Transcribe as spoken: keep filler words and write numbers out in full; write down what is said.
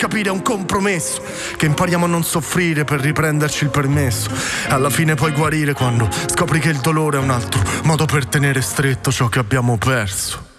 capire è un compromesso, che impariamo a non soffrire per riprenderci il permesso. E alla fine puoi guarire quando scopri che il dolore è un altro modo per tenere stretto ciò che abbiamo perso.